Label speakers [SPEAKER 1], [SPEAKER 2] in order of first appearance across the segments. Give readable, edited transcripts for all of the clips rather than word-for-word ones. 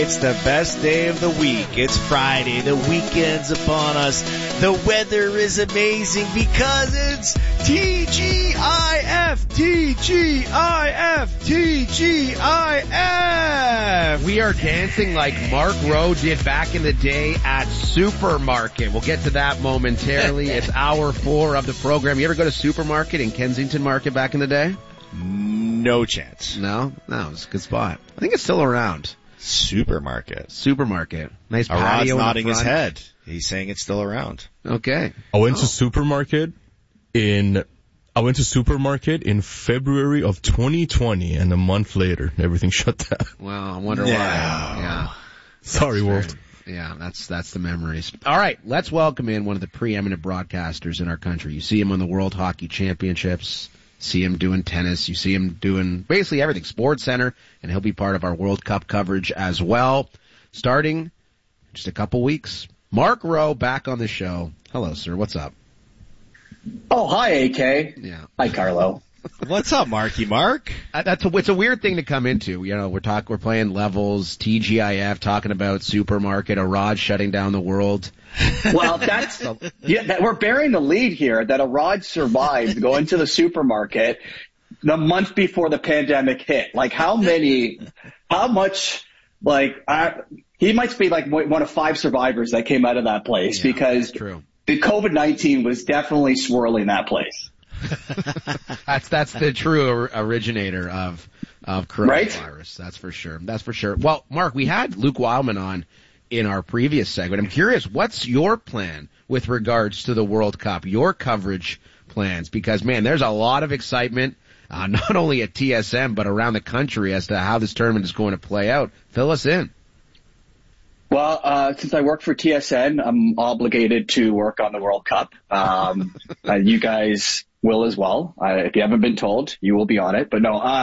[SPEAKER 1] It's the best day of the week. It's Friday. The weekend's upon us. The weather is amazing because it's TGIF.
[SPEAKER 2] We are dancing like Mark Rowe did back in the day at Supermarket. We'll get to that momentarily. It's hour 4 of the program. You ever go to Supermarket in Kensington Market back in the day?
[SPEAKER 1] No chance.
[SPEAKER 2] No, it was a good spot. I think it's still around.
[SPEAKER 1] Supermarket.
[SPEAKER 2] Nice patio.
[SPEAKER 1] Arad's nodding his head. He's saying it's still around.
[SPEAKER 2] Okay.
[SPEAKER 3] I went to Supermarket in February of 2020, and a month later, everything shut down.
[SPEAKER 2] Well, I wonder why. Yeah.
[SPEAKER 3] Sorry, world.
[SPEAKER 2] Yeah, that's the memories. All right, let's welcome in one of the preeminent broadcasters in our country. You see him on the World Hockey Championships. See him doing tennis. You see him doing basically everything. Sports Center, and he'll be part of our World Cup coverage as well. Starting just a couple weeks. Mark Rowe back on the show. Hello, sir. What's up?
[SPEAKER 4] Oh, hi, AK.
[SPEAKER 2] Yeah.
[SPEAKER 4] Hi, Carlo.
[SPEAKER 1] What's up, Marky Mark?
[SPEAKER 2] It's a weird thing to come into. You know, we're playing levels, TGIF, talking about Supermarket, Arad shutting down the world.
[SPEAKER 4] Well, we're bearing the lead here that Arad survived going to the supermarket the month before the pandemic hit. Like, he might be like one of 5 survivors that came out of that place because
[SPEAKER 2] true.
[SPEAKER 4] The COVID-19 was definitely swirling that place.
[SPEAKER 2] That's the true originator of coronavirus.
[SPEAKER 4] Right?
[SPEAKER 2] That's for sure. Well, Mark, we had Luke Wildman on in our previous segment. I'm curious, what's your plan with regards to the World Cup, your coverage plans? Because, man, there's a lot of excitement, not only at TSM, but around the country as to how this tournament is going to play out. Fill us in.
[SPEAKER 4] Well, since I work for TSN, I'm obligated to work on the World Cup. You guys will as well. If you haven't been told, you will be on it. But no,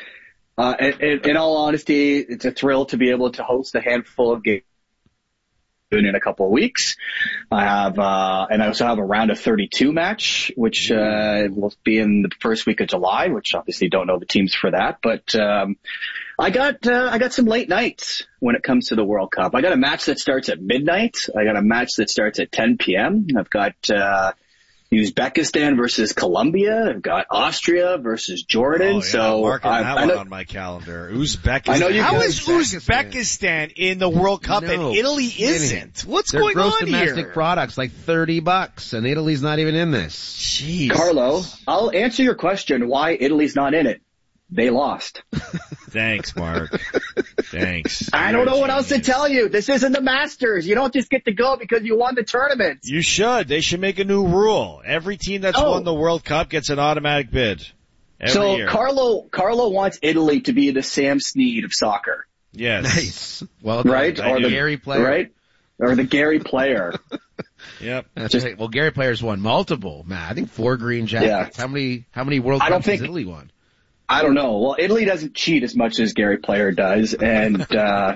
[SPEAKER 4] in all honesty, it's a thrill to be able to host a handful of games in a couple of weeks. I also have a round of 32 match, which will be in the first week of July, which obviously don't know the teams for that. But I got some late nights when it comes to the World Cup. I got a match that starts at midnight. I got a match that starts at 10 p.m. I've got Uzbekistan versus Colombia. I've got Austria versus Jordan.
[SPEAKER 1] Oh, yeah.
[SPEAKER 4] So
[SPEAKER 1] marking that one on my calendar. Uzbekistan.
[SPEAKER 4] I know
[SPEAKER 1] How is Uzbekistan in the World Cup and Italy isn't? What's going on here?
[SPEAKER 2] Their gross domestic products like $30, and Italy's not even in this.
[SPEAKER 1] Jeez.
[SPEAKER 4] Carlo, I'll answer your question why Italy's not in it. They lost.
[SPEAKER 1] Thanks, Mark. Thanks.
[SPEAKER 4] I don't know what else to tell you. This isn't the Masters. You don't just get to go because you won the tournament.
[SPEAKER 1] You should. They should make a new rule. Every team that's won the World Cup gets an automatic bid. Every year.
[SPEAKER 4] Carlo wants Italy to be the Sam Snead of soccer.
[SPEAKER 1] Yes.
[SPEAKER 2] Nice. Well,
[SPEAKER 4] right?
[SPEAKER 2] Or the Gary player.
[SPEAKER 4] Right? Or the Gary player.
[SPEAKER 1] Yep.
[SPEAKER 2] That's right. Well, Gary player's won multiple, Matt. I think 4 green jackets.
[SPEAKER 4] Yeah.
[SPEAKER 2] How many World Cups has Italy won?
[SPEAKER 4] I don't know. Well, Italy doesn't cheat as much as Gary Player does, and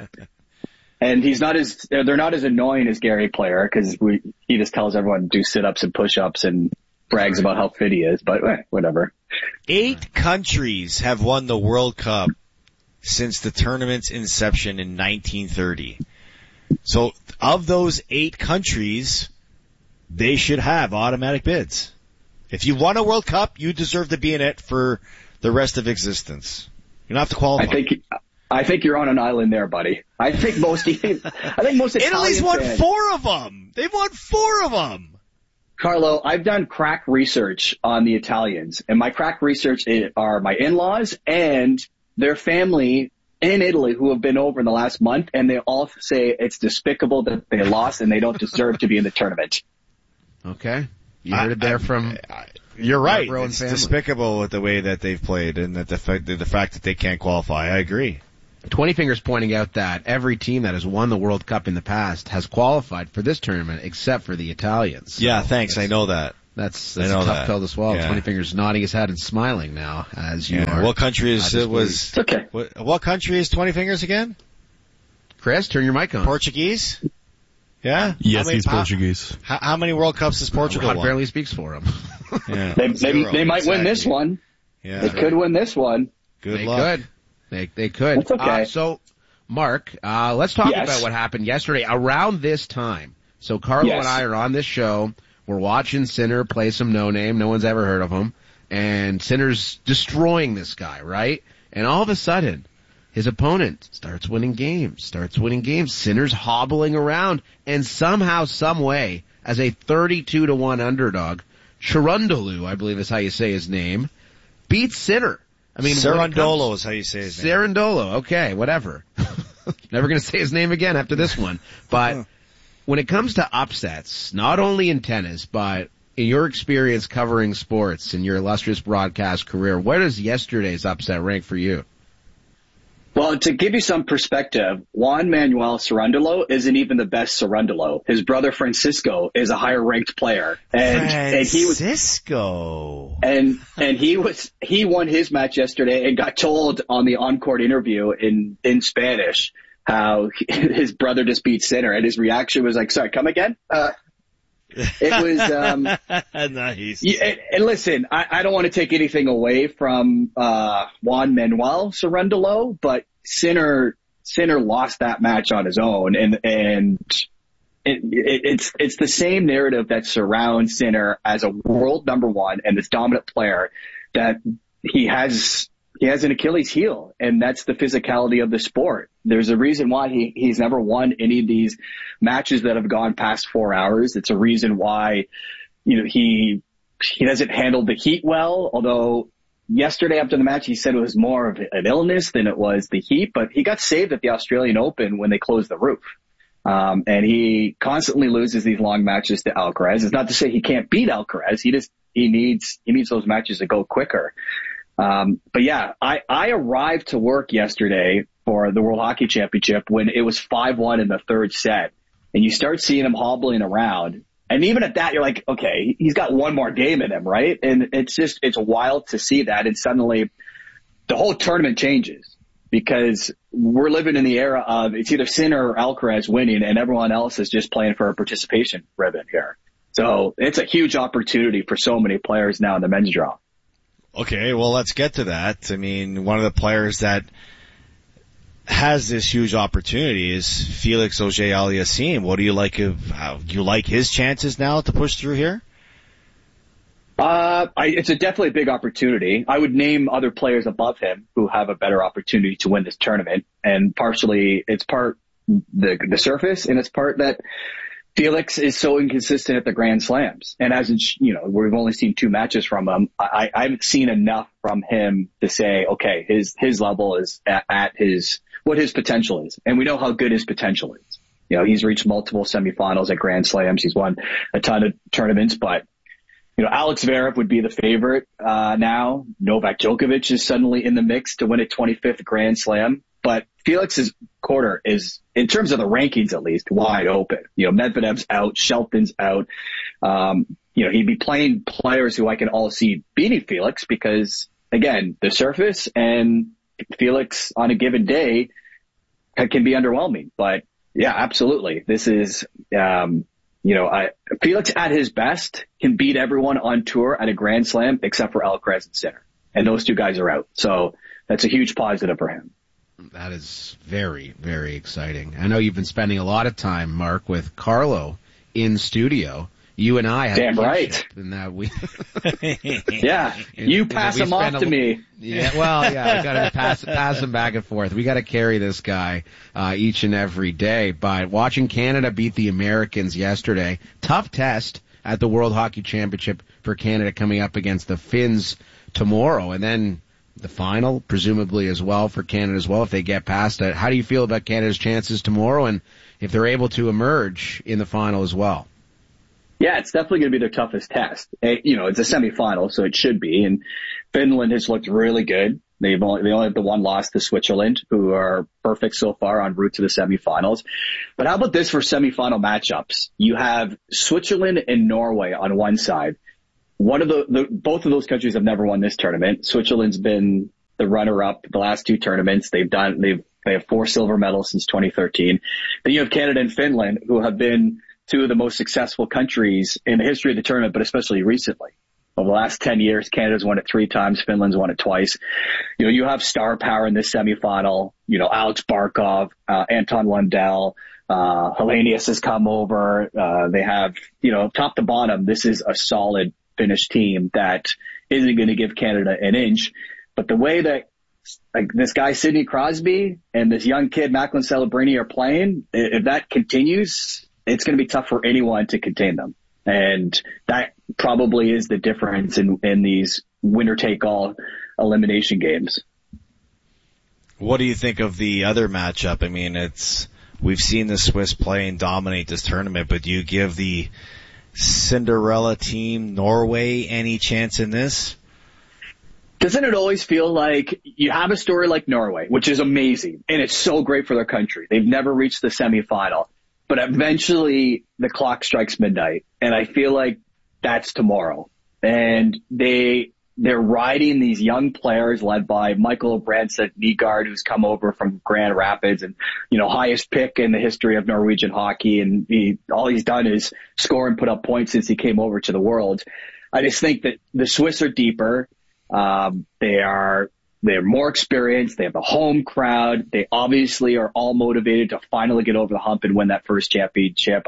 [SPEAKER 4] and they're not as annoying as Gary Player because he just tells everyone to do sit-ups and push-ups and brags about how fit he is. But whatever.
[SPEAKER 1] 8 countries have won the World Cup since the tournament's inception in 1930. So of those 8 countries, they should have automatic bids. If you won a World Cup, you deserve to be in it for the rest of existence. You don't have to qualify.
[SPEAKER 4] I think you're on an island there, buddy. I think most
[SPEAKER 1] Italy's won 4 of them. They've won 4 of them.
[SPEAKER 4] Carlo, I've done crack research on the Italians, and my crack research are my in-laws and their family in Italy who have been over in the last month, and they all say it's despicable that they lost and they don't deserve to be in the tournament.
[SPEAKER 2] Okay. You heard it there from...
[SPEAKER 1] You're right. It's despicable with the way that they've played and that the fact that they can't qualify. I agree.
[SPEAKER 2] 20 Fingers pointing out that every team that has won the World Cup in the past has qualified for this tournament except for the Italians. So
[SPEAKER 1] yeah, thanks. I know that.
[SPEAKER 2] That's a tough pill to swallow. Yeah. 20 Fingers nodding his head and smiling now as you are.
[SPEAKER 1] What country is
[SPEAKER 4] okay.
[SPEAKER 1] What country is 20 Fingers again?
[SPEAKER 2] Chris, turn your mic on.
[SPEAKER 1] Portuguese? Yeah?
[SPEAKER 3] Yes, he's Portuguese.
[SPEAKER 1] How many World Cups has Portugal won?
[SPEAKER 2] barely speaks for him.
[SPEAKER 4] Yeah. They might win this one.
[SPEAKER 1] Yeah.
[SPEAKER 4] They could win this one.
[SPEAKER 1] Good luck.
[SPEAKER 2] They could.
[SPEAKER 4] That's okay.
[SPEAKER 2] So Mark, let's talk
[SPEAKER 4] Yes.
[SPEAKER 2] about what happened yesterday around this time. So Carlo
[SPEAKER 4] Yes.
[SPEAKER 2] and I are on this show. We're watching Sinner play some no-name. No one's ever heard of him. And Sinner's destroying this guy, right? And all of a sudden, his opponent starts winning games. Sinner's hobbling around. And somehow, some way, as a 32-1 underdog, Cherundolo, I believe is how you say his name, beats Sinner. I mean,
[SPEAKER 1] Cerundolo is how you say his name.
[SPEAKER 2] Cerundolo, okay, whatever. Never gonna say his name again after this one. But when it comes to upsets, not only in tennis, but in your experience covering sports in your illustrious broadcast career, where does yesterday's upset rank for you?
[SPEAKER 4] Well, to give you some perspective, Juan Manuel Cerundolo isn't even the best Cerundolo. His brother Francisco is a higher ranked player. And he was
[SPEAKER 1] Francisco.
[SPEAKER 4] And he won his match yesterday and got told on the on-court interview in Spanish how his brother just beat Sinner, and his reaction was like, sorry, come again? It was,
[SPEAKER 1] nice.
[SPEAKER 4] and listen, I don't want to take anything away from, Juan Manuel Cerundolo, but Sinner lost that match on his own, and it's the same narrative that surrounds Sinner as a world number one and this dominant player, that he has an Achilles heel, and that's the physicality of the sport. There's a reason why he's never won any of these matches that have gone past 4 hours. It's a reason why, he doesn't handle the heat well, although yesterday after the match he said it was more of an illness than it was the heat, but he got saved at the Australian Open when they closed the roof. And he constantly loses these long matches to Alcaraz. It's not to say he can't beat Alcaraz. He needs those matches to go quicker. But yeah, I arrived to work yesterday for the World Hockey Championship when it was 5-1 in the third set, and you start seeing him hobbling around. And even at that, you're like, okay, he's got one more game in him, right? And it's wild to see that. And suddenly the whole tournament changes, because we're living in the era of it's either Sinner or Alcaraz winning, and everyone else is just playing for a participation ribbon here. So it's a huge opportunity for so many players now in the men's draw.
[SPEAKER 1] Okay, well, let's get to that. I mean, one of the players that has this huge opportunity is Felix Auger-Aliassime. What do you like do you like his chances now to push through here?
[SPEAKER 4] It's definitely a big opportunity. I would name other players above him who have a better opportunity to win this tournament. And partially it's part the surface, and it's part that Felix is so inconsistent at the Grand Slams. And we've only seen 2 matches from him. I haven't seen enough from him to say, okay, his level is at what his potential is. And we know how good his potential is. He's reached multiple semifinals at Grand Slams. He's won a ton of tournaments, but Alex Zverev would be the favorite, now. Novak Djokovic is suddenly in the mix to win a 25th Grand Slam. But Felix's quarter is, in terms of the rankings at least, wide open. Medvedev's out, Shelton's out. He'd be playing players who I can all see beating Felix because, again, the surface and Felix on a given day can be underwhelming. But yeah, absolutely. This is, Felix at his best can beat everyone on tour at a Grand Slam except for Alcaraz and Sinner. And those 2 guys are out. So that's a huge positive for him.
[SPEAKER 2] That is very, very exciting. I know you've been spending a lot of time, Mark, with Carlo in studio. You and I have
[SPEAKER 4] damn right.
[SPEAKER 2] In that we
[SPEAKER 4] yeah, you pass him off to me.
[SPEAKER 2] Yeah, well, yeah, we got to pass him back and forth. We got to carry this guy each and every day. But watching Canada beat the Americans yesterday, tough test at the World Hockey Championship for Canada, coming up against the Finns tomorrow, and then the final, presumably as well for Canada as well, if they get past it. How do you feel about Canada's chances tomorrow, and if they're able to emerge in the final as well?
[SPEAKER 4] Yeah, it's definitely going to be their toughest test. It's a semifinal, so it should be. And Finland has looked really good. They only have the one loss to Switzerland, who are perfect so far en route to the semifinals. But how about this for semifinal matchups? You have Switzerland and Norway on one side. Both of those countries have never won this tournament. Switzerland's been the runner-up the last 2 tournaments. They have 4 silver medals since 2013. Then you have Canada and Finland, who have been 2 of the most successful countries in the history of the tournament, but especially recently. over the last 10 years, Canada's won it 3 times. Finland's won it twice. You have star power in this semifinal. Alex Barkov, Anton Lundell, Hellenius has come over. They have, top to bottom, this is a solid Finnish team that isn't going to give Canada an inch. But the way that this guy Sidney Crosby and this young kid Macklin Celebrini are playing, if that continues, it's going to be tough for anyone to contain them. And that probably is the difference in these winner-take-all elimination games.
[SPEAKER 1] What do you think of the other matchup? I mean, we've seen the Swiss play and dominate this tournament, but do you give the Cinderella team Norway any chance in this?
[SPEAKER 4] Doesn't it always feel like you have a story like Norway, which is amazing, and it's so great for their country. They've never reached the semifinal, but eventually the clock strikes midnight, and I feel like that's tomorrow. And they're riding these young players led by Michael Brandseth-Nygaard, who's come over from Grand Rapids and, highest pick in the history of Norwegian hockey. And all he's done is score and put up points since he came over to the World. I just think that the Swiss are deeper. They're more experienced. They have a home crowd. They obviously are all motivated to finally get over the hump and win that first championship.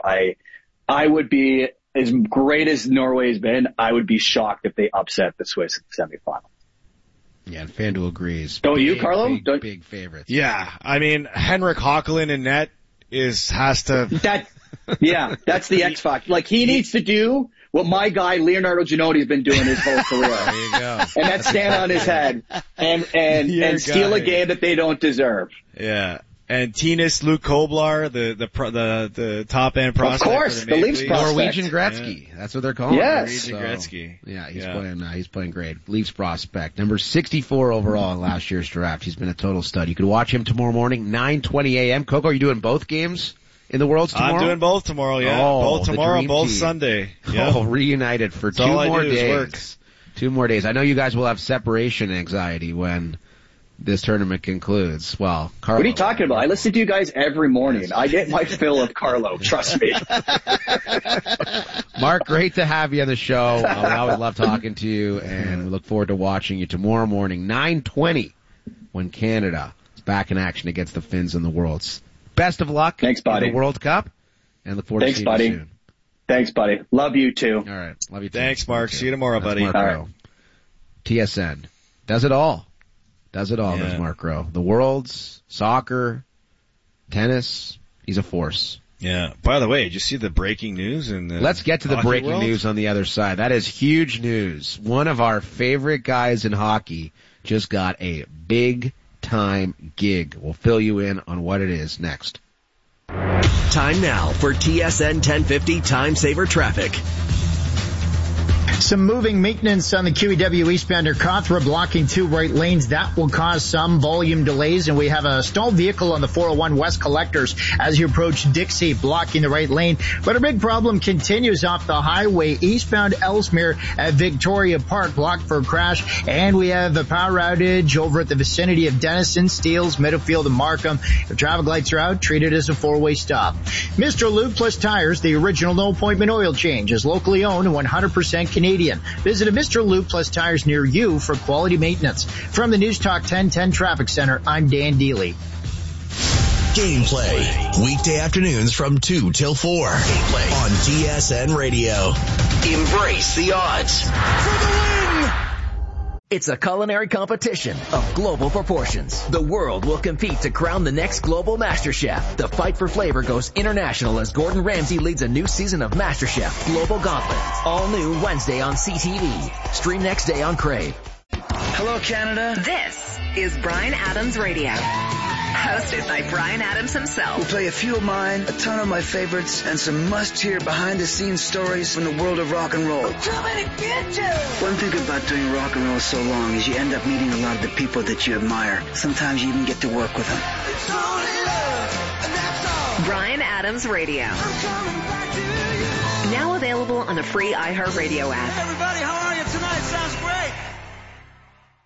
[SPEAKER 4] I would be, as great as Norway has been, I would be shocked if they upset the Swiss in the semifinal.
[SPEAKER 2] Yeah, and FanDuel agrees.
[SPEAKER 4] Don't you, Carlo?
[SPEAKER 2] Big favorites.
[SPEAKER 1] Yeah, I mean, Henrik Hagelin in net has to.
[SPEAKER 4] That's the X factor. Like, he needs to do what my guy Leonardo Ginotti's been doing his whole career.
[SPEAKER 2] There you go.
[SPEAKER 4] And that's stand on his head and steal a game that they don't deserve.
[SPEAKER 1] Yeah. And Tinas Luke Koblar, the top end prospect.
[SPEAKER 4] Of course, the Leafs prospect.
[SPEAKER 2] Norwegian Gretzky. Yeah. That's what they're calling him.
[SPEAKER 4] Yes.
[SPEAKER 1] Norwegian Gretzky.
[SPEAKER 2] Yeah, he's playing great. Leafs prospect. Number 64 overall in last year's draft. He's been a total stud. You can watch him tomorrow morning, 9:20 a.m. Coco, are you doing both games in the Worlds tomorrow?
[SPEAKER 1] I'm doing both tomorrow, yeah. Both tomorrow, both team. Sunday. Yeah.
[SPEAKER 2] Oh, reunited for 2 more days. 2 more days. I know you guys will have separation anxiety when this tournament concludes. Well, Carlo.
[SPEAKER 4] What are you talking about? I listen to you guys every morning. Yes. I get my fill of Carlo. Trust me.
[SPEAKER 2] Mark, great to have you on the show. We always love talking to you, and we look forward to watching you tomorrow morning, 9:20, when Canada is back in action against the Finns in the Worlds. Best of luck in the World Cup, and look forward to seeing you soon.
[SPEAKER 4] Thanks, buddy. Love you, too.
[SPEAKER 2] All right. Love you, too.
[SPEAKER 1] Thanks, Mark. See you tomorrow, buddy.
[SPEAKER 2] Mark Rowe. TSN. Does it all. Does Mark Rowe. The Worlds, soccer, tennis, he's a force.
[SPEAKER 1] Yeah. By the way, did you see the breaking news?
[SPEAKER 2] Let's get to the breaking news on the other side. That is huge news. One of our favorite guys in hockey just got a big-time gig. We'll fill you in on what it is next.
[SPEAKER 5] Time now for TSN 1050 Time Saver Traffic.
[SPEAKER 6] Some moving maintenance on the QEW eastbound near Cawthra, blocking 2 right lanes. That will cause some volume delays, and we have a stalled vehicle on the 401 West Collectors as you approach Dixie, blocking the right lane. But a big problem continues off the highway eastbound Ellesmere at Victoria Park, blocked for a crash. And we have a power outage over at the vicinity of Denison, Steeles, Middlefield, and Markham. If traffic lights are out, treat it as a 4-way stop. Mr. Lube Plus Tires, the original no appointment oil change, is locally owned and 100% Canadian. Visit a Mr. Lube Plus Tires near you for quality maintenance. From the News Talk 1010 Traffic Center, I'm Dan Deely.
[SPEAKER 5] Gameplay. Weekday afternoons from 2 till 4. Gameplay on TSN Radio. Embrace the odds. For the win! It's a culinary competition of global proportions. The world will compete to crown the next global master chef. The fight for flavor goes international as Gordon Ramsay leads a new season of MasterChef Global Gauntlet. All new Wednesday on CTV. Stream next day on Crave.
[SPEAKER 7] Hello, Canada.
[SPEAKER 8] This is Bryan Adams Radio. Hosted by Bryan Adams himself.
[SPEAKER 7] We'll play a few of mine, a ton of my favorites, and some must-hear behind-the-scenes stories from the world of rock and roll. One thing about doing rock and roll so long is you end up meeting a lot of the people that you admire. Sometimes you even get to work with them.
[SPEAKER 8] Bryan Adams Radio. Now available on the free iHeartRadio app.
[SPEAKER 9] Hey everybody, how are you tonight? Sounds great.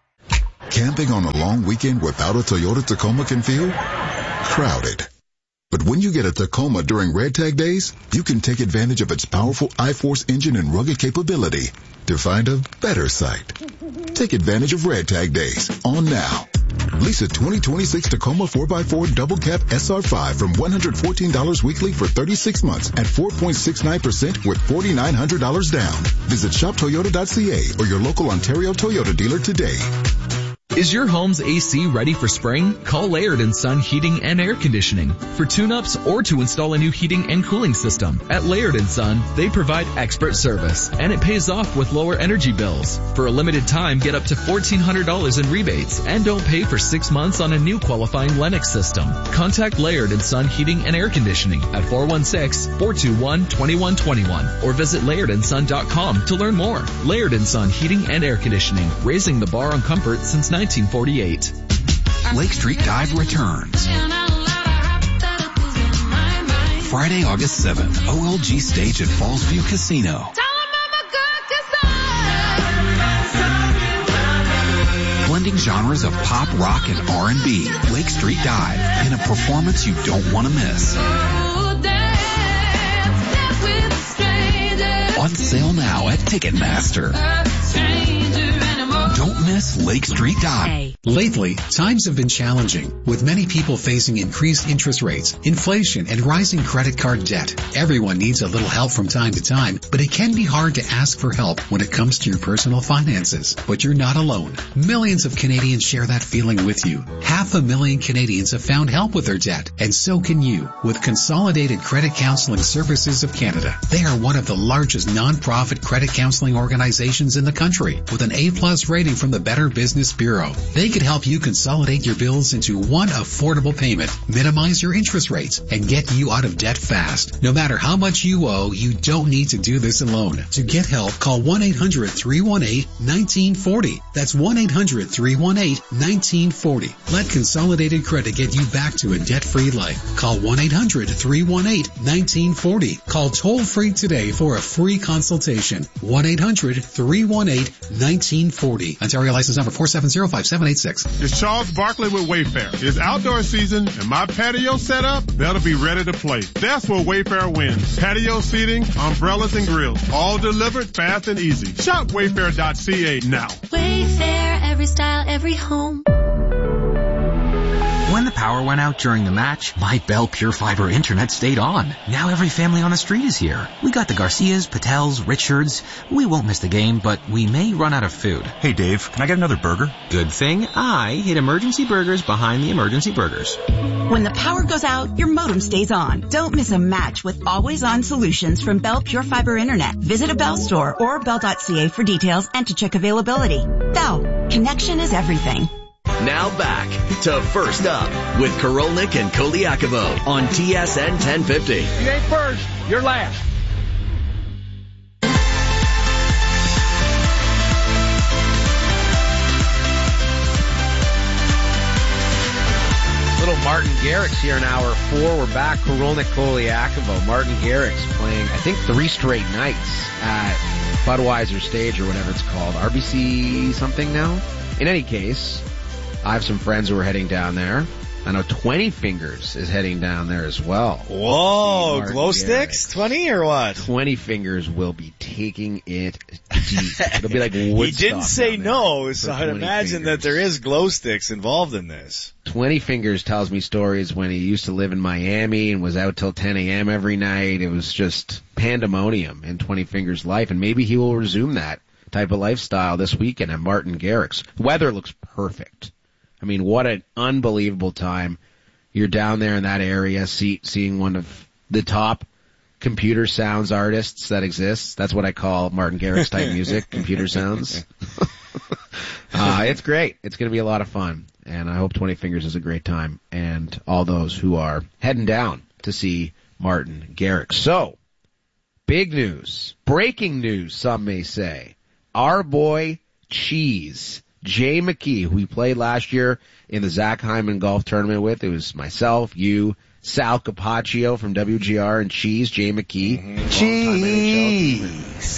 [SPEAKER 10] Camping on a long weekend without a Toyota Tacoma can feel crowded. But when you get a Tacoma during Red Tag Days, you can take advantage of its powerful iForce engine and rugged capability to find a better sight. Take advantage of Red Tag Days on now. Lease a 2026 Tacoma 4x4 double cab SR5 from $114 weekly for 36 months at 4.69% with $4,900 down. Visit shoptoyota.ca or your local Ontario Toyota dealer today.
[SPEAKER 11] Is your home's AC ready for spring? Call Laird & Son Heating and Air Conditioning for tune-ups or to install a new heating and cooling system. At Laird & Son, they provide expert service, and it pays off with lower energy bills. For a limited time, get up to $1,400 in rebates and don't pay for 6 months on a new qualifying Lennox system. Contact Laird & Son Heating and Air Conditioning at 416-421-2121 or visit LairdandSon.com to learn more. Laird & Son Heating and Air Conditioning, raising the bar on comfort since 1948.
[SPEAKER 12] Lake Street Dive returns. Friday, August 7th, OLG stage at Fallsview Casino. Blending genres of pop, rock, and R&B. Lake Street Dive in a performance you don't want to miss. On sale now at Ticketmaster. Don't miss Lake Street Dive.
[SPEAKER 13] Lately, times have been challenging, with many people facing increased interest rates, inflation, and rising credit card debt. Everyone needs a little help from time to time, but it can be hard to ask for help when it comes to your personal finances. But you're not alone. Millions of Canadians share that feeling with you. 500,000 Canadians have found help with their debt, and so can you, with Consolidated Credit Counseling Services of Canada. They are one of the largest non-profit credit counseling organizations in the country, with an A+ rating from the Better Business Bureau. They could help you consolidate your bills into one affordable payment, minimize your interest rates, and get you out of debt fast. No matter how much you owe, you don't need to do this alone. To get help, call 1-800-318-1940. That's 1-800-318-1940. Let Consolidated Credit get you back to a debt-free life. Call 1-800-318-1940. Call toll-free today for a free consultation. 1-800-318-1940. Ontario license number 4705786.
[SPEAKER 14] It's Charles Barkley with Wayfair. It's outdoor season and my patio set up, better be ready to play. That's where Wayfair wins. Patio seating, umbrellas and grills, all delivered fast and easy. Shop Wayfair.ca now.
[SPEAKER 15] Wayfair, every style, every home.
[SPEAKER 16] When the power went out during the match, my Bell Pure Fiber internet stayed on. Now every family on the street is here. We got the Garcias, Patels, Richards. We won't miss the game, but we may run out of food.
[SPEAKER 17] Hey Dave, can I get another burger?
[SPEAKER 16] Good thing I hid Emergency Burgers behind the Emergency Burgers.
[SPEAKER 18] When the power goes out, your modem stays on. Don't miss a match with always-on solutions from Bell Pure Fiber Internet. Visit a Bell store or bell.ca for details and to check availability. Bell, connection is everything.
[SPEAKER 5] Now back to First Up with Korolnik and Koliakovo on TSN 1050.
[SPEAKER 19] You ain't first, you're last.
[SPEAKER 2] Little Martin Garrix here in hour 4. We're back. Korolnik, Koliakovo. Martin Garrix playing, I think, 3 straight nights at Budweiser Stage or whatever it's called. RBC something now? In any case, I have some friends who are heading down there. I know 20 Fingers is heading down there as well.
[SPEAKER 1] Whoa, glow sticks? 20 or what?
[SPEAKER 2] 20 Fingers will be taking it deep. It'll be like Woodstock.
[SPEAKER 1] He didn't say no, so I'd imagine that there is glow sticks involved in this.
[SPEAKER 2] 20 Fingers tells me stories when he used to live in Miami and was out till 10 a.m. every night. It was just pandemonium in 20 Fingers' life, and maybe he will resume that type of lifestyle this weekend at Martin Garrix. The weather looks perfect. I mean, what an unbelievable time. You're down there in that area seeing one of the top computer sounds artists that exists. That's what I call Martin Garrix type music, computer sounds. It's great. It's going to be a lot of fun. And I hope 20 Fingers is a great time. And all those who are heading down to see Martin Garrix. So, big news. Breaking news, some may say. Our boy Cheese, Jay McKee, who we played last year in the Zach Hyman golf tournament with. It was myself, you, Sal Capaccio from WGR, and Cheese, Jay McKee. Mm-hmm. Cheese!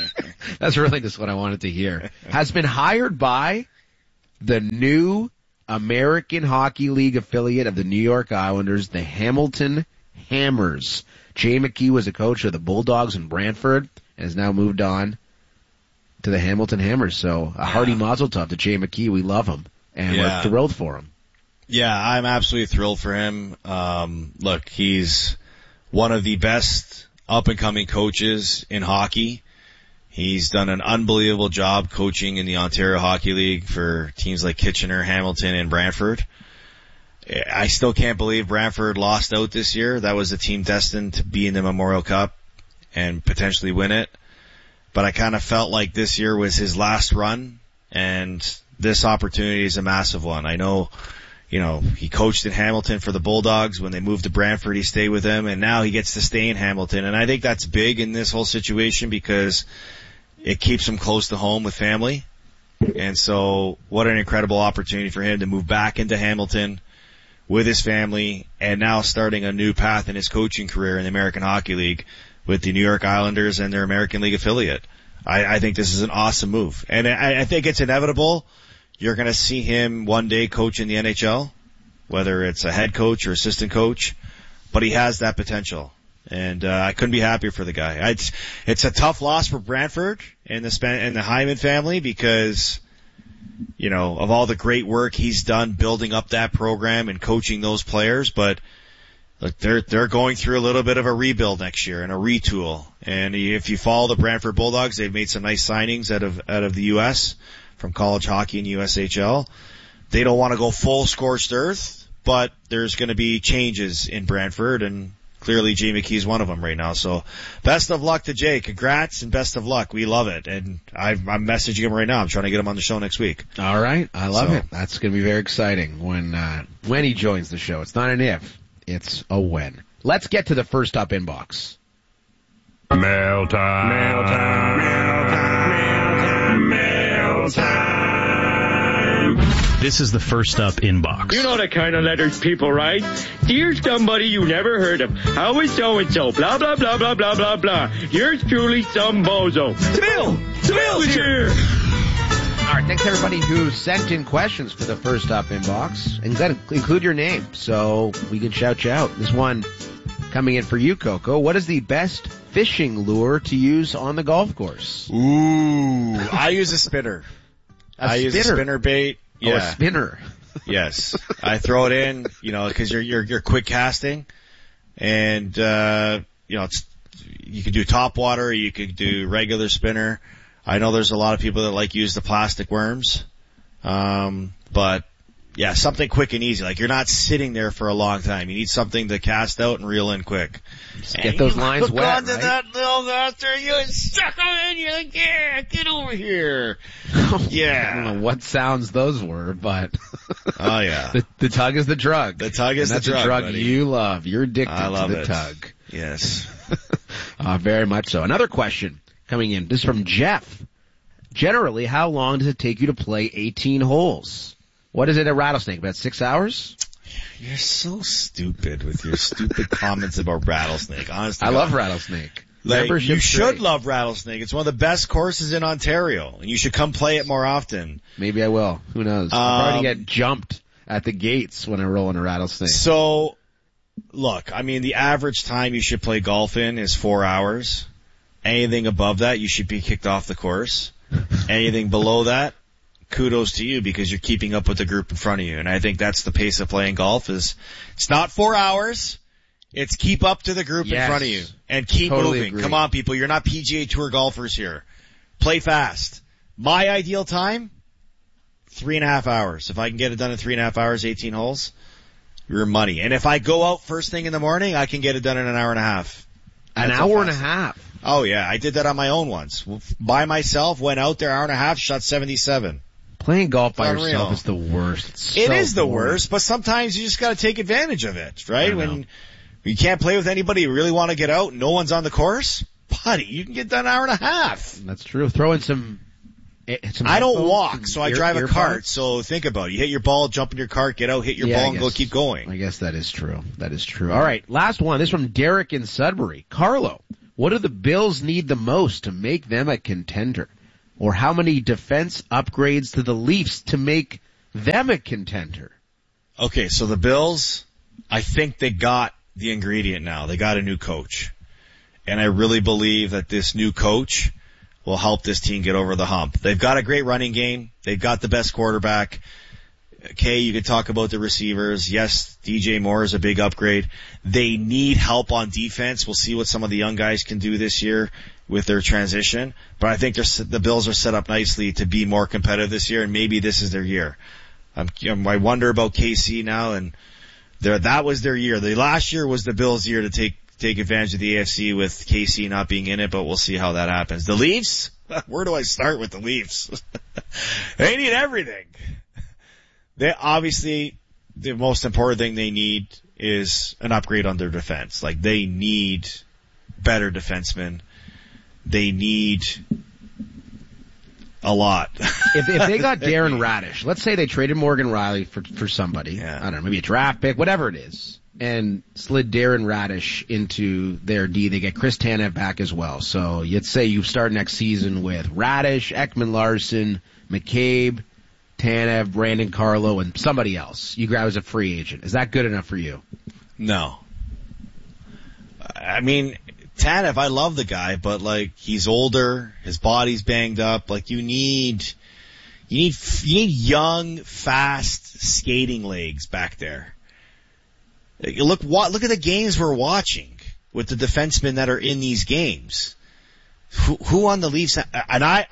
[SPEAKER 2] That's really just what I wanted to hear. Has been hired by the new American Hockey League affiliate of the New York Islanders, the Hamilton Hammers. Jay McKee was a coach of the Bulldogs in Brantford and has now moved on to the Hamilton Hammers. So a hearty mazel tov to Jay McKee. We love him, and we're thrilled for him.
[SPEAKER 1] Yeah, I'm absolutely thrilled for him. Look, he's one of the best up-and-coming coaches in hockey. He's done an unbelievable job coaching in the Ontario Hockey League for teams like Kitchener, Hamilton, and Brantford. I still can't believe Brantford lost out this year. That was a team destined to be in the Memorial Cup and potentially win it. But I kind of felt like this year was his last run, and this opportunity is a massive one. I know, he coached in Hamilton for the Bulldogs. When they moved to Brantford, he stayed with them, and now he gets to stay in Hamilton. And I think that's big in this whole situation because it keeps him close to home with family. And so what an incredible opportunity for him to move back into Hamilton with his family and now starting a new path in his coaching career in the American Hockey League with the New York Islanders and their American League affiliate. I think this is an awesome move. And I think it's inevitable. You're going to see him one day coach in the NHL, whether it's a head coach or assistant coach, but he has that potential. And I couldn't be happier for the guy. It's a tough loss for Brantford and the Hyman family because, of all the great work he's done building up that program and coaching those players, but look, they're going through a little bit of a rebuild next year and a retool. And if you follow the Brantford Bulldogs, they've made some nice signings out of the U.S. from college hockey and USHL. They don't want to go full scorched earth, but there's going to be changes in Brantford, and clearly Jay McKee's one of them right now. So best of luck to Jay. Congrats and best of luck. We love it. And I'm messaging him right now. I'm trying to get him on the show next week.
[SPEAKER 2] All right. I love it. That's going to be very exciting when he joins the show. It's not an if. It's a when. Let's get to the first up inbox.
[SPEAKER 14] Mail time. Mail time. Mail time. Mail time.
[SPEAKER 17] This is the first up inbox.
[SPEAKER 19] You know the kind of letters people write. Dear somebody you never heard of. How is so-and-so? Blah, blah, blah, blah, blah, blah, blah. Yours truly, some bozo. Bill's here.
[SPEAKER 2] All right, thanks everybody who sent in questions for the first up inbox. And include your name so we can shout you out. This one coming in for you, Coco. What is the best fishing lure to use on the golf course?
[SPEAKER 1] Ooh, I use a spinner. Use a spinner bait. Yeah.
[SPEAKER 2] Oh, a spinner.
[SPEAKER 1] Yes. I throw it in, cause you're quick casting and, you can do top water, you could do regular spinner. I know there's a lot of people that use the plastic worms. But yeah, something quick and easy. Like you're not sitting there for a long time. You need something to cast out and reel in quick.
[SPEAKER 2] Just get those lines wet, right?
[SPEAKER 1] Onto that little after you suck them in. You're like, yeah, get over here. Yeah.
[SPEAKER 2] I don't know what sounds those were, but.
[SPEAKER 1] Oh yeah.
[SPEAKER 2] The tug is the drug.
[SPEAKER 1] The tug is the drug.
[SPEAKER 2] That's a drug
[SPEAKER 1] buddy.
[SPEAKER 2] you love. You're addicted to the
[SPEAKER 1] it.
[SPEAKER 2] tug.
[SPEAKER 1] Yes.
[SPEAKER 2] Very much so. Another question coming in. This is from Jeff. Generally, how long does it take you to play 18 holes? What is it at Rattlesnake? About 6 hours?
[SPEAKER 1] You're so stupid with your stupid comments about Rattlesnake. Honestly,
[SPEAKER 2] I love Rattlesnake.
[SPEAKER 1] You should love Rattlesnake. It's one of the best courses in Ontario, and you should come play it more often.
[SPEAKER 2] Maybe I will. Who knows? I'll probably get jumped at the gates when I roll in a Rattlesnake.
[SPEAKER 1] So, look, the average time you should play golf in is 4 hours. Anything above that, you should be kicked off the course. Anything below that, kudos to you because you're keeping up with the group in front of you. And I think that's the pace of playing golf is it's not 4 hours. It's keep up to the group in front of you and keep moving.
[SPEAKER 2] Agree.
[SPEAKER 1] Come on, people. You're not PGA Tour golfers here. Play fast. My ideal time, 3.5 hours. If I can get it done in 3.5 hours, 18 holes, you're money. And if I go out first thing in the morning, I can get it done in an hour and a half.
[SPEAKER 2] An hour and a half?
[SPEAKER 1] Oh yeah, I did that on my own once. By myself, went out there hour and a half, shot 77.
[SPEAKER 2] Playing golf by yourself is the worst.
[SPEAKER 1] It is the worst, but sometimes you just gotta take advantage of it, right? When you can't play with anybody, you really want to get out, no one's on the course, buddy, you can get done an hour and a half.
[SPEAKER 2] That's true. Throw in some
[SPEAKER 1] I don't walk, so I drive a cart, so think about it. You hit your ball, jump in your cart, get out, hit your ball, and go keep going.
[SPEAKER 2] I guess that is true. That is true. All right, last one. This is from Derek in Sudbury. Carlo, what do the Bills need the most to make them a contender? Or how many defense upgrades to the Leafs to make them a contender?
[SPEAKER 1] Okay, so the Bills, I think they got the ingredient now. They got a new coach. And I really believe that this new coach will help this team get over the hump. They've got a great running game. They've got the best quarterback. Okay, you could talk about the receivers. Yes, DJ Moore is a big upgrade. They need help on defense. We'll see what some of the young guys can do this year with their transition. But I think the Bills are set up nicely to be more competitive this year, and maybe this is their year. I wonder about KC now, and that was their year. The last year was the Bills' year to take advantage of the AFC with KC not being in it, but we'll see how that happens. The Leafs? Where do I start with the Leafs? They need everything. They obviously, the most important thing they need is an upgrade on their defense. Like, they need better defensemen. They need a lot.
[SPEAKER 2] If they got Darren Radish, let's say they traded Morgan Riley for somebody, I don't know, maybe a draft pick, whatever it is, and slid Darren Radish into their D, they get Chris Tanev back as well. So you'd say you start next season with Radish, Ekman-Larsson, McCabe, Tanev, Brandon Carlo, and somebody else you grab as a free agent. Is that good enough for you?
[SPEAKER 1] No. I mean, Tanev, I love the guy, but like, he's older, his body's banged up. Like, you need young, fast skating legs back there. Look at the games we're watching with the defensemen that are in these games. Who on the Leafs, and I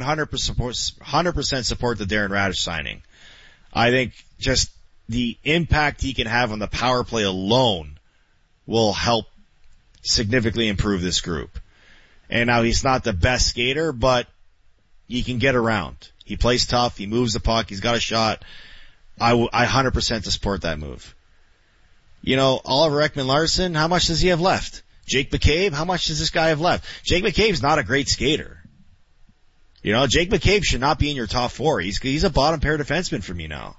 [SPEAKER 1] 100% support the Darren Radish signing. I think just the impact he can have on the power play alone will help significantly improve this group. And now he's not the best skater, but he can get around. He plays tough, he moves the puck, he's got a shot. I 100% support that move. You know, Oliver Ekman-Larsson, how much does he have left? Jake McCabe, how much does this guy have left? Jake McCabe's not a great skater. You know, Jake McCabe should not be in your top four. He's a bottom pair defenseman for me now.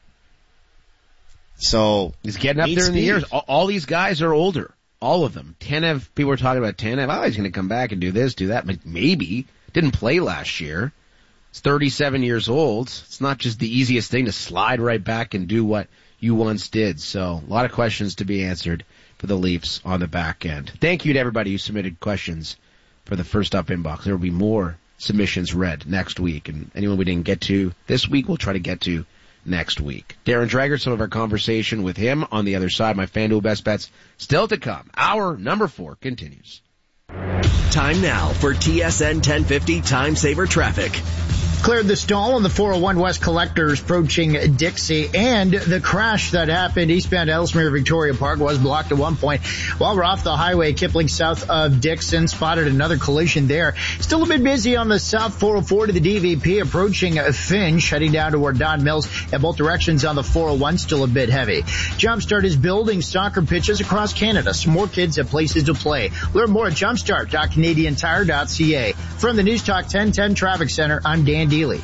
[SPEAKER 1] So
[SPEAKER 2] he's getting up there in the years. All these guys are older. All of them. Tanev, people were talking about Tanev. Oh, he's going to come back and do this, do that. Maybe. Didn't play last year. He's 37 years old. It's not just the easiest thing to slide right back and do what you once did. So a lot of questions to be answered for the Leafs on the back end. Thank you to everybody who submitted questions for the First Up Inbox. There will be more submissions read next week, and anyone we didn't get to this week, we'll try to get to next week. Darren Dreger, some of our conversation with him on the other side. My FanDuel Best Bets still to come. Hour number 4 continues.
[SPEAKER 5] Time now for TSN 1050 Time Saver Traffic.
[SPEAKER 6] Cleared the stall on the 401 West Collectors approaching Dixie, and the crash that happened eastbound Ellesmere Victoria Park was blocked at one point. While we're off the highway, Kipling south of Dixon spotted another collision there. Still a bit busy on the South 404 to the DVP approaching Finch, heading down toward Don Mills in both directions on the 401, still a bit heavy. Jumpstart is building soccer pitches across Canada. Some more kids have places to play. Learn more at jumpstart.canadiantire.ca. From the News Talk 1010 Traffic Center, I'm Dan Dealey.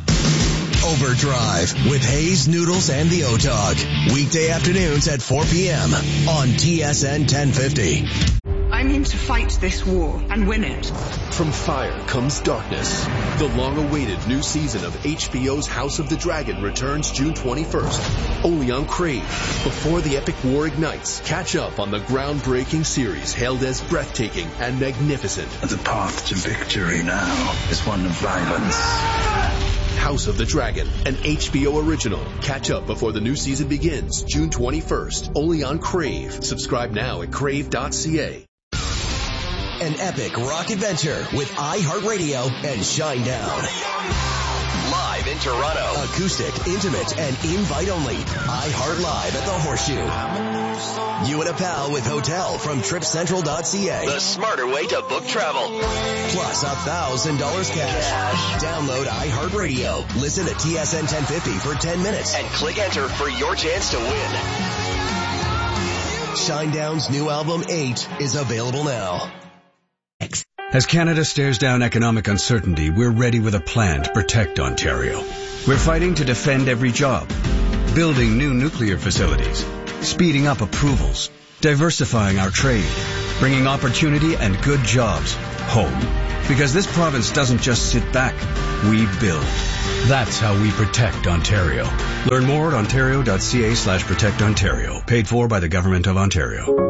[SPEAKER 5] Overdrive with Hayes, Noodles, and the O-Dog. Weekday afternoons at 4 p.m. on TSN 1050.
[SPEAKER 20] I mean to fight this war and win it.
[SPEAKER 21] From fire comes darkness. The long-awaited new season of HBO's House of the Dragon returns June 21st, only on Crave. Before the epic war ignites, catch up on the groundbreaking series hailed as breathtaking and magnificent.
[SPEAKER 22] The path to victory now is one of violence.
[SPEAKER 21] House of the Dragon, an HBO original. Catch up before the new season begins, June 21st, only on Crave. Subscribe now at crave.ca.
[SPEAKER 5] An epic rock adventure with iHeartRadio and Shinedown. Live in Toronto. Acoustic, intimate, and invite only. iHeart Live at the Horseshoe. You and a pal with hotel from TripCentral.ca. The smarter way to book travel. Plus $1,000 cash. Download iHeartRadio. Listen to TSN 1050 for 10 minutes and click enter for your chance to win. Shinedown's new album 8 is available now.
[SPEAKER 23] As Canada stares down economic uncertainty, we're ready with a plan to protect Ontario. We're fighting to defend every job, building new nuclear facilities, speeding up approvals, diversifying our trade, bringing opportunity and good jobs home. Because this province doesn't just sit back, we build. That's how we protect Ontario. Learn more at ontario.ca/protectontario. Paid for by the Government of Ontario.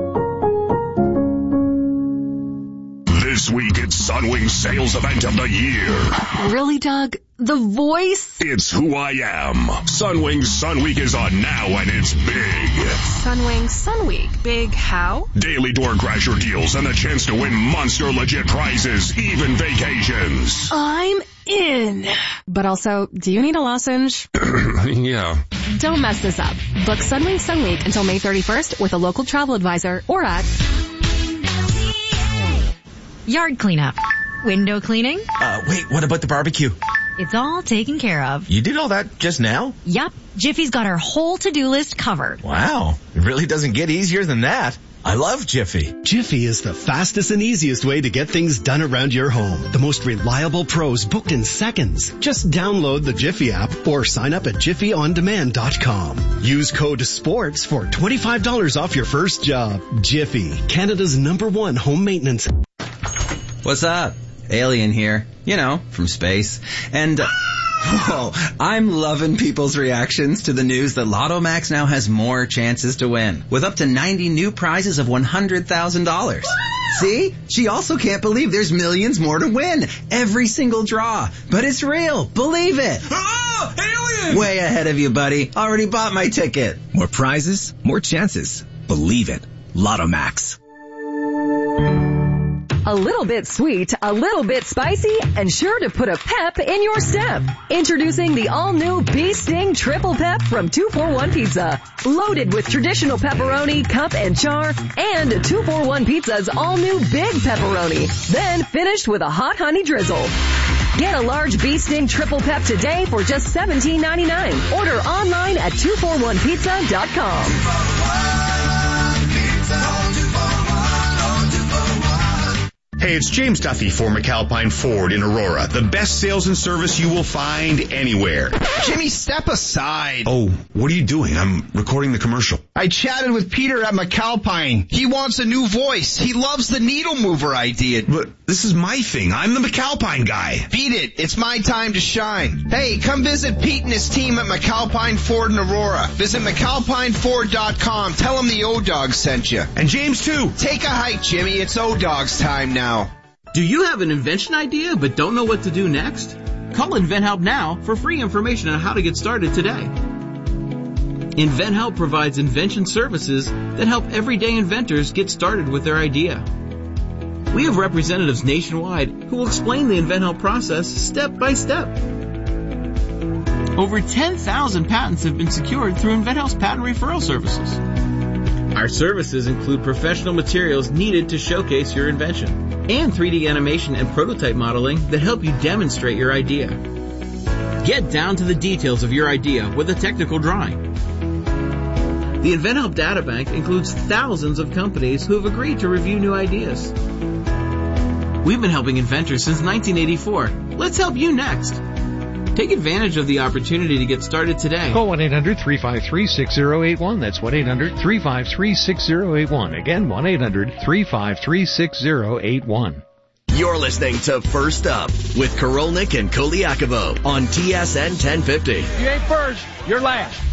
[SPEAKER 3] This week it's Sunwing's sales event of the year.
[SPEAKER 4] Really, Doug? The Voice?
[SPEAKER 3] It's who I am. Sunwing's Sun Week is on now and it's big.
[SPEAKER 4] Sunwing Sun Week. Big how?
[SPEAKER 3] Daily door crasher deals and the chance to win monster legit prizes, even vacations.
[SPEAKER 4] I'm in. But also, do you need a lozenge?
[SPEAKER 3] Yeah.
[SPEAKER 4] Don't mess this up. Book Sunwing Sun Week until May 31st with a local travel advisor or at
[SPEAKER 7] yard cleanup, window cleaning.
[SPEAKER 24] Wait, what about the barbecue?
[SPEAKER 7] It's all taken care of.
[SPEAKER 24] You did all that just now?
[SPEAKER 7] Yup. Jiffy's got our whole to-do list covered.
[SPEAKER 24] Wow. It really doesn't get easier than that. I love Jiffy.
[SPEAKER 25] Jiffy is the fastest and easiest way to get things done around your home. The most reliable pros booked in seconds. Just download the Jiffy app or sign up at jiffyondemand.com. Use code SPORTS for $25 off your first job. Jiffy, Canada's #1 home maintenance.
[SPEAKER 26] What's up? Alien here. You know, from space. And, whoa, I'm loving people's reactions to the news that Lotto Max now has more chances to win, with up to 90 new prizes of $100,000. See? She also can't believe there's millions more to win. Every single draw. But it's real. Believe it.
[SPEAKER 24] Oh, alien!
[SPEAKER 26] Way ahead of you, buddy. Already bought my ticket.
[SPEAKER 27] More prizes, more chances. Believe it. Lotto Max.
[SPEAKER 28] A little bit sweet, a little bit spicy, and sure to put a pep in your step. Introducing the all-new Bee Sting Triple Pep from 241 Pizza. Loaded with traditional pepperoni, cup, and char, and 241 Pizza's all-new Big Pepperoni. Then finished with a hot honey drizzle. Get a large Bee Sting Triple Pep today for just $17.99. Order online at 241pizza.com.
[SPEAKER 29] Hey, it's James Duffy for McAlpine Ford in Aurora. The best sales and service you will find anywhere.
[SPEAKER 30] Jimmy, step aside.
[SPEAKER 29] Oh, what are you doing? I'm recording the commercial.
[SPEAKER 30] I chatted with Peter at McAlpine. He wants a new voice. He loves the needle mover idea.
[SPEAKER 29] But this is my thing. I'm the McAlpine guy.
[SPEAKER 30] Beat it. It's my time to shine. Hey, come visit Pete and his team at McAlpine Ford in Aurora. Visit McAlpineFord.com. Tell them the O-Dogs sent you.
[SPEAKER 29] And James, too.
[SPEAKER 30] Take a hike, Jimmy. It's O-Dogs time now.
[SPEAKER 31] Do you have an invention idea but don't know what to do next? Call InventHelp now for free information on how to get started today. InventHelp provides invention services that help everyday inventors get started with their idea. We have representatives nationwide who will explain the InventHelp process step by step. Over 10,000 patents have been secured through InventHelp's patent referral services. Our services include professional materials needed to showcase your invention, and 3D animation and prototype modeling that help you demonstrate your idea. Get down to the details of your idea with a technical drawing. The InventHelp Databank includes thousands of companies who have agreed to review new ideas. We've been helping inventors since 1984. Let's help you next. Take advantage of the opportunity to get started today.
[SPEAKER 32] Call 1-800-353-6081. That's 1-800-353-6081. Again, 1-800-353-6081.
[SPEAKER 5] You're listening to First Up with Korolnik and Koliakovo on TSN 1050.
[SPEAKER 9] You ain't first, you're last.